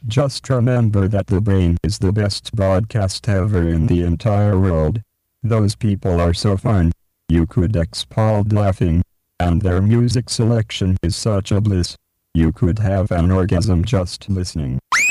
Just remember that the brain is the best broadcast ever in the entire world. Those people are so fun. You could explode laughing. And their music selection is such a bliss. You could have an orgasm just listening.